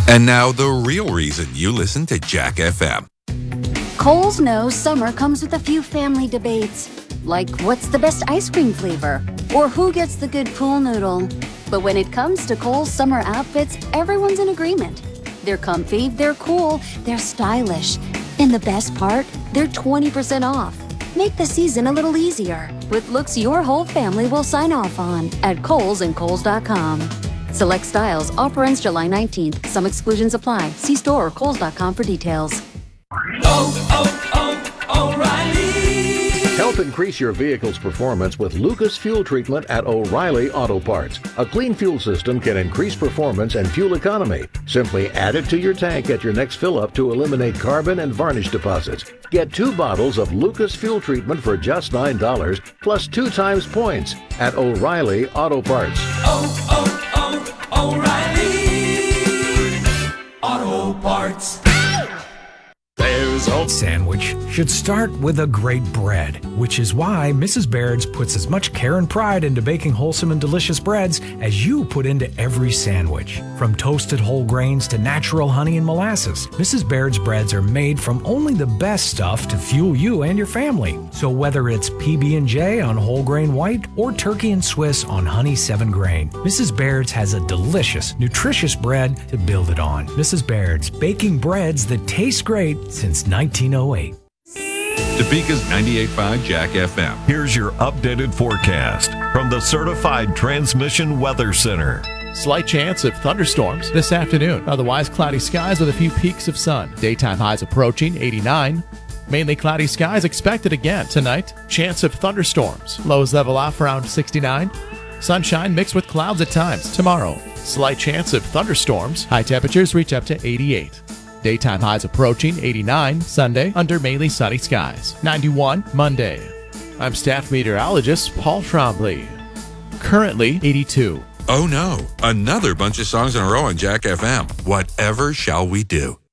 And now the real reason you listen to Jack FM. Kohl's knows summer comes with a few family debates, like what's the best ice cream flavor, or who gets the good pool noodle. But when it comes to Kohl's summer outfits, everyone's in agreement. They're comfy, they're cool, they're stylish. And the best part, they're 20% off. Make the season a little easier with looks your whole family will sign off on at Kohl's and Kohls.com. Select styles. Offer ends July 19th. Some exclusions apply. See store or Kohls.com for details. O'Reilly. Help increase your vehicle's performance with Lucas Fuel Treatment at O'Reilly Auto Parts. A clean fuel system can increase performance and fuel economy. Simply add it to your tank at your next fill-up to eliminate carbon and varnish deposits. Get 2 bottles of Lucas Fuel Treatment for just $9 plus 2 times points at O'Reilly Auto Parts. O'Reilly Auto Parts. There's a sandwich should start with a great bread, which is why Mrs. Baird's puts as much care and pride into baking wholesome and delicious breads as you put into every sandwich. From toasted whole grains to natural honey and molasses, Mrs. Baird's breads are made from only the best stuff to fuel you and your family. So whether it's PB&J on whole grain white or turkey and Swiss on honey 7 grain, Mrs. Baird's has a delicious, nutritious bread to build it on. Mrs. Baird's, baking breads that taste great since 1908. Topeka's 98.5 Jack FM. Here's your updated forecast from the Certified Transmission Weather Center. Slight chance of thunderstorms this afternoon. Otherwise, cloudy skies with a few peaks of sun. Daytime highs approaching 89. Mainly cloudy skies expected again tonight. Chance of thunderstorms. Lows level off around 69. Sunshine mixed with clouds at times. Tomorrow, slight chance of thunderstorms. High temperatures reach up to 88. Daytime highs approaching 89 Sunday under mainly sunny skies. 91 Monday. I'm staff meteorologist Paul Trombley. Currently 82. Oh no, another bunch of songs in a row on Jack FM. Whatever shall we do?